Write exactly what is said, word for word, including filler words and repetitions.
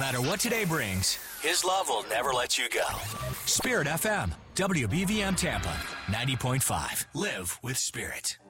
matter what today brings, His love will never let you go. Spirit F M, W B V M Tampa, ninety point five. Live with Spirit.